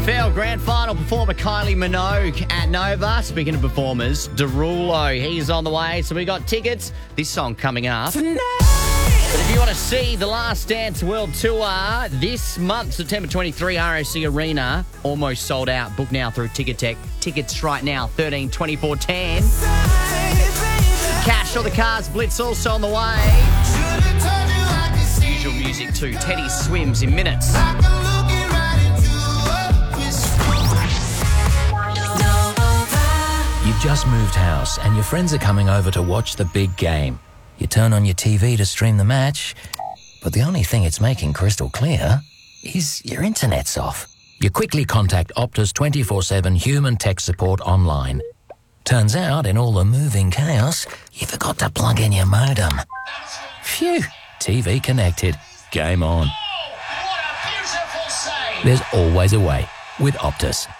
AFL Grand Final performer Kylie Minogue at Nova. Speaking of performers, Derulo, he's on the way. So we got tickets. This song coming up. But if you want to see the Last Dance World Tour this month, September 23, ROC Arena, almost sold out. Book now through Ticketek. Tickets right now, 13 24 10. Cash or the Cars Blitz also on the way. Usual music too. Teddy Swims in minutes. You've just moved house and your friends are coming over to watch the big game. You turn on your TV to stream the match, but the only thing it's making crystal clear is your internet's off. You quickly contact Optus 24/7 human tech support online. Turns out, in all the moving chaos, you forgot to plug in your modem. Phew, TV connected. Game on. What a beautiful save! There's always a way with Optus.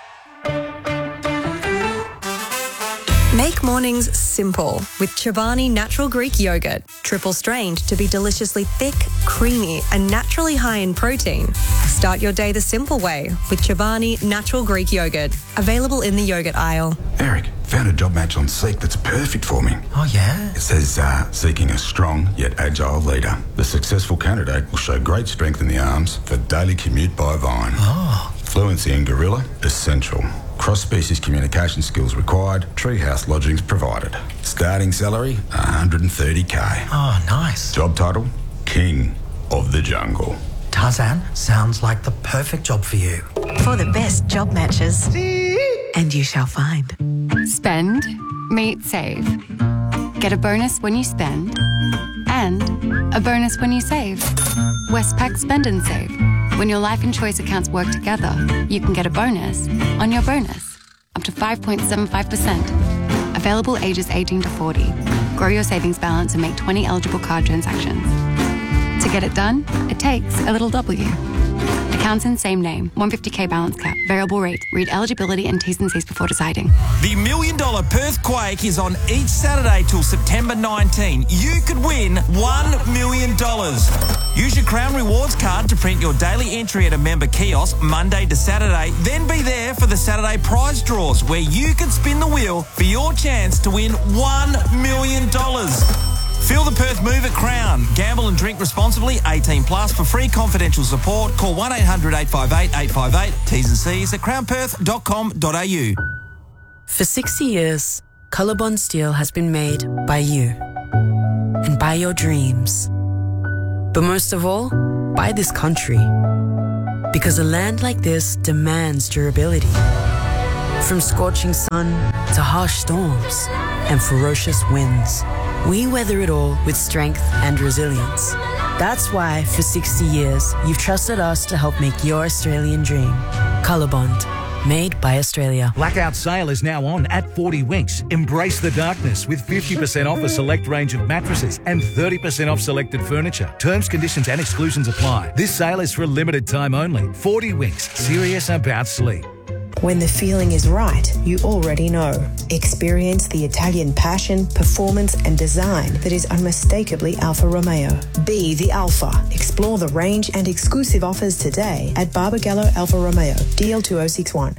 Make mornings simple with Chobani Natural Greek Yogurt. Triple strained to be deliciously thick, creamy and naturally high in protein. Start your day the simple way with Chobani Natural Greek Yogurt. Available in the yogurt aisle. Eric, found a job match on Seek that's perfect for me. Oh, yeah? It says, seeking a strong yet agile leader. The successful candidate will show great strength in the arms for daily commute by Vine. Oh. Fluency in Gorilla, essential. Cross-species communication skills required. Treehouse lodgings provided. Starting salary, $130K. Oh, nice. Job title, King of the Jungle. Tarzan, sounds like the perfect job for you. For the best job matches. And you shall find. Spend, meet, save. Get a bonus when you spend. And a bonus when you save. Westpac Spend and Save. When your life and choice accounts work together, you can get a bonus on your bonus, up to 5.75%. Available ages 18 to 40. Grow your savings balance and make 20 eligible card transactions. To get it done, it takes a little W. Accounts in same name, 150K balance cap, variable rate. Read eligibility and T's and C's before deciding. The $1 Million Perthquake is on each Saturday till September 19. You could win $1 million. Use your Crown Rewards card to print your daily entry at a member kiosk Monday to Saturday. Then be there for the Saturday prize draws where you can spin the wheel for your chance to win $1 million. Feel the Perth move at Crown. Gamble and drink responsibly. 18 plus. For free confidential support, call 1-800-858-858. T's and C's at crownperth.com.au. For 60 years, Colorbond Steel has been made by you and by your dreams. But most of all, by this country. Because a land like this demands durability. From scorching sun to harsh storms and ferocious winds, we weather it all with strength and resilience. That's why, for 60 years, you've trusted us to help make your Australian dream. Colorbond, made by Australia. Blackout sale is now on at 40 Winks. Embrace the darkness with 50% off a select range of mattresses and 30% off selected furniture. Terms, conditions and exclusions apply. This sale is for a limited time only. 40 Winks, serious about sleep. When the feeling is right, you already know. Experience the Italian passion, performance and design that is unmistakably Alfa Romeo. Be the Alfa. Explore the range and exclusive offers today at Barbagallo Alfa Romeo, DL2061.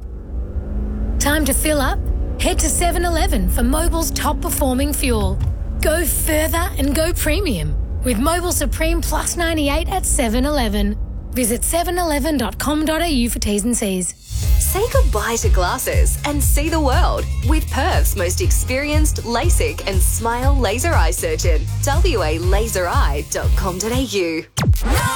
Time to fill up? Head to 7-Eleven for Mobil's top performing fuel. Go further and go premium with Mobil Supreme Plus 98 at 7-Eleven. Visit 7eleven.com.au for T's and C's. Say goodbye to glasses and see the world with Perth's most experienced LASIK and Smile laser eye surgeon, walaseri.com.au.